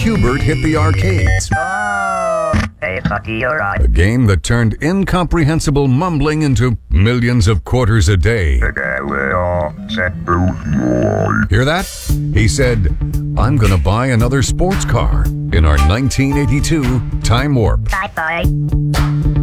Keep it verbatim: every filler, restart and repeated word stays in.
Q*bert hit the arcades. Oh, hey, Bucky, you're right. A game that turned incomprehensible mumbling into millions of quarters a day. Hear that? He said, I'm gonna buy another sports car in our nineteen eighty-two Time Warp. Bye-bye.